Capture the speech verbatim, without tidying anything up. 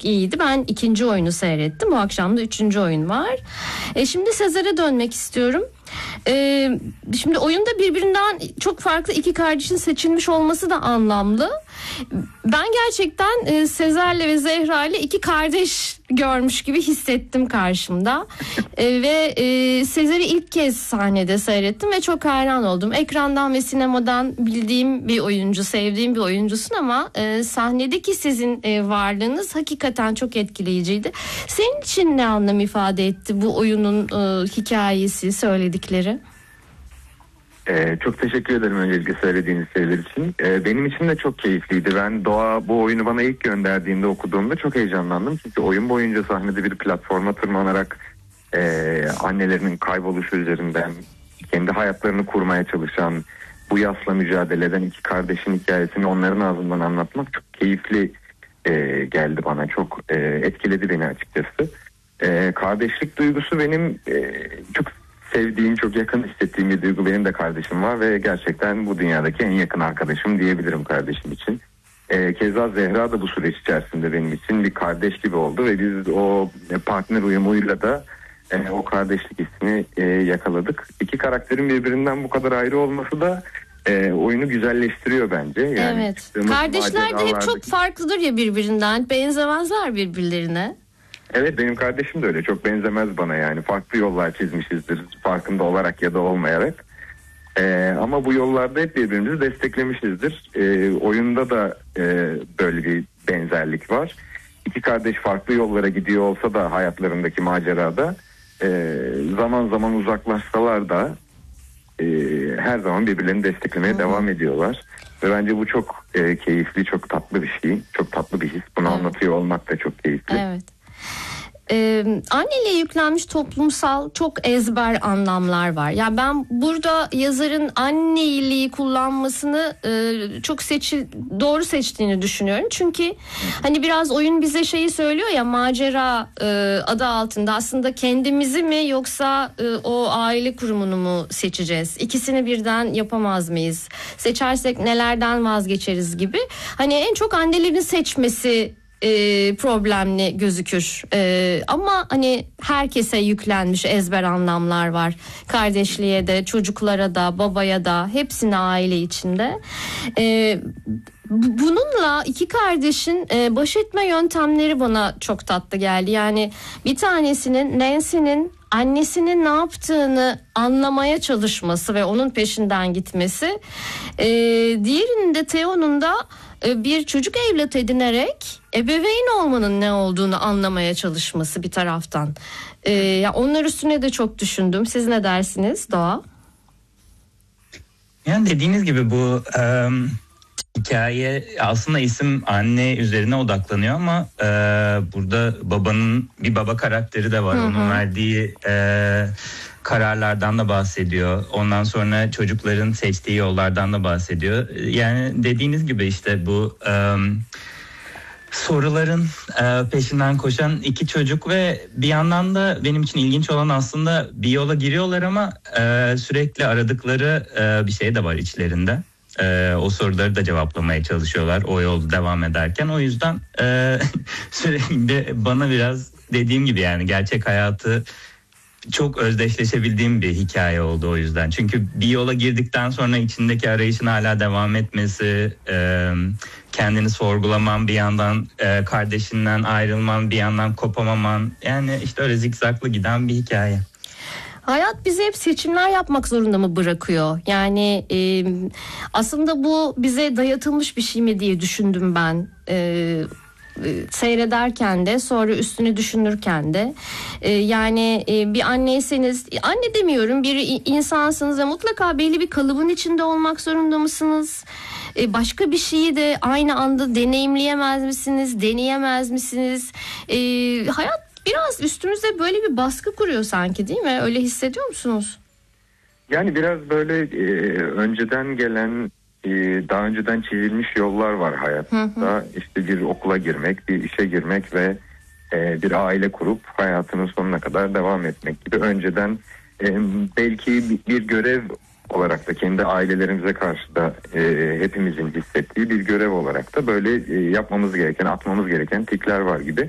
çok iyiydi. Ben ikinci oyunu seyrettim. Bu akşam da üçüncü oyun var. E, şimdi Sezar'a dönmek istiyorum. Ee, şimdi oyunda birbirinden çok farklı iki kardeşin seçilmiş olması da anlamlı. Ben gerçekten e, Sezar'le ve Zehra'yla iki kardeş görmüş gibi hissettim karşımda. E, ve e, Sezar'ı ilk kez sahnede seyrettim ve çok hayran oldum. Ekrandan ve sinemadan bildiğim bir oyuncu, sevdiğim bir oyuncusun ama e, sahnedeki sizin e, varlığınız hakikaten çok etkileyiciydi. Senin için ne anlam ifade etti bu oyunun e, hikayesi, söyledikleri? Ee, çok teşekkür ederim öncelikle söylediğiniz şeyler için. Ee, benim için de çok keyifliydi. Ben Doğa bu oyunu bana ilk gönderdiğinde okuduğumda çok heyecanlandım. Çünkü oyun boyunca sahnede bir platforma tırmanarak e, annelerinin kayboluşu üzerinden kendi hayatlarını kurmaya çalışan, bu yasla mücadele eden iki kardeşin hikayesini onların ağzından anlatmak çok keyifli e, geldi bana. Çok e, etkiledi beni açıkçası. E, kardeşlik duygusu benim e, çok sevdiğim, çok yakın hissettiğim bir duygu. Benim de kardeşim var ve gerçekten bu dünyadaki en yakın arkadaşım diyebilirim kardeşim için. Ee, keza Zehra da bu süreç içerisinde benim için bir kardeş gibi oldu ve biz o partner uyumuyla da e, o kardeşlik hissini e, yakaladık. İki karakterin birbirinden bu kadar ayrı olması da e, oyunu güzelleştiriyor bence. Yani evet. Kardeşler de hep çok farklıdır ya birbirinden. Benzemezler birbirlerine. Evet, benim kardeşim de öyle. Çok benzemez bana yani. Farklı yollar çizmişizdir. Farkında olarak ya da olmayarak. Ee, ama bu yollarda hep birbirimizi desteklemişizdir. Ee, oyunda da e, böyle bir benzerlik var. İki kardeş farklı yollara gidiyor olsa da hayatlarındaki macerada e, zaman zaman uzaklaşsalar da e, her zaman birbirlerini desteklemeye Hı-hı. devam ediyorlar. Ve bence bu çok e, keyifli, çok tatlı bir şey. Çok tatlı bir his. Bunu evet. anlatıyor olmak da çok keyifli. Evet. Ee, anneliğe yüklenmiş toplumsal çok ezber anlamlar var. Yani ben burada yazarın anneliği kullanmasını e, çok seçil doğru seçtiğini düşünüyorum. Çünkü hani biraz oyun bize şeyi söylüyor ya, macera e, adı altında aslında kendimizi mi yoksa e, o aile kurumunu mu seçeceğiz? İkisini birden yapamaz mıyız? Seçersek nelerden vazgeçeriz gibi. Hani en çok annelerin seçmesi E, problemli gözükür. E, ama hani herkese yüklenmiş ezber anlamlar var. Kardeşliğe de, çocuklara da, babaya da, hepsine aile içinde. E, bununla iki kardeşin e, baş etme yöntemleri bana çok tatlı geldi. Yani bir tanesinin, Nancy'nin annesinin ne yaptığını anlamaya çalışması ve onun peşinden gitmesi. E, diğerinin de Theo'nun da bir çocuk evlat edinerek ebeveyn olmanın ne olduğunu anlamaya çalışması bir taraftan. Ee, ya onlar üstüne de çok düşündüm. Siz ne dersiniz Doğa? Yani dediğiniz gibi bu e, hikaye aslında isim anne üzerine odaklanıyor ama e, burada babanın bir baba karakteri de var. Hı hı. Onun verdiği e, kararlardan da bahsediyor. Ondan sonra çocukların seçtiği yollardan da bahsediyor. Yani dediğiniz gibi işte bu e, soruların e, peşinden koşan iki çocuk ve bir yandan da benim için ilginç olan aslında bir yola giriyorlar ama e, sürekli aradıkları e, bir şey de var içlerinde. E, o soruları da cevaplamaya çalışıyorlar o yolda devam ederken. O yüzden e, sürekli bana biraz dediğim gibi yani gerçek hayatı çok özdeşleşebildiğim bir hikaye oldu o yüzden. Çünkü bir yola girdikten sonra içindeki arayışın hala devam etmesi, e, kendini sorgulaman, bir yandan e, kardeşinden ayrılman, bir yandan kopamaman. Yani işte öyle zikzaklı giden bir hikaye. Hayat bizi hep seçimler yapmak zorunda mı bırakıyor? Yani e, aslında bu bize dayatılmış bir şey mi diye düşündüm ben. E, seyrederken de sonra üstünü düşünürken de ee, yani e, bir anneyseniz, anne demiyorum, bir insansınız ve mutlaka belli bir kalıbın içinde olmak zorunda mısınız? Ee, başka bir şeyi de aynı anda deneyimleyemez misiniz, deneyemez misiniz? Ee, hayat biraz üstümüzde böyle bir baskı kuruyor sanki, değil mi? Öyle hissediyor musunuz? Yani biraz böyle e, önceden gelen, daha önceden çizilmiş yollar var hayatta. Hı hı. İşte bir okula girmek, bir işe girmek ve e, bir aile kurup hayatının sonuna kadar devam etmek gibi. Önceden e, belki bir görev olarak da kendi ailelerimize karşı da e, hepimizin hissettiği bir görev olarak da böyle e, yapmamız gereken, atmamız gereken tikler var gibi.